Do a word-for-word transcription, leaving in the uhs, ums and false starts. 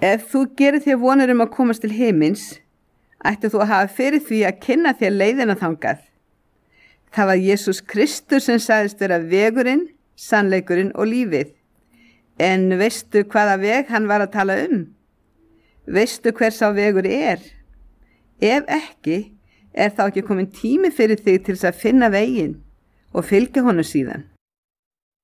Ef þú gerir þér vonir um að komast til himins, ættu þú að hafa fyrir því að kynna þér leiðina þangað. Það var Jesús Kristur sem sagðist vera vegurinn, sannleikurinn og lífið. En veistu hvaða veg hann var að tala um? Veistu hver sá vegur er? Ef ekki, er þá ekki komin tími fyrir þig til þess að finna veginn og fylgja honum síðan?